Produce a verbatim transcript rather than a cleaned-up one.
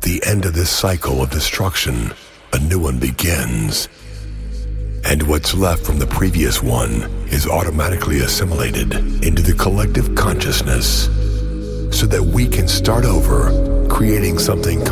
At the end of this cycle of destruction, a new one begins. And what's left from the previous one is automatically assimilated into the collective consciousness so that we can start over, creating something